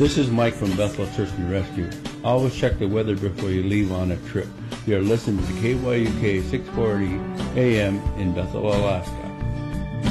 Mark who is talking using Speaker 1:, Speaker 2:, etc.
Speaker 1: This is Mike from Bethel Search and Rescue. Always check the weather before you leave on a trip. You are listening to KYUK 640 AM in Bethel, Alaska.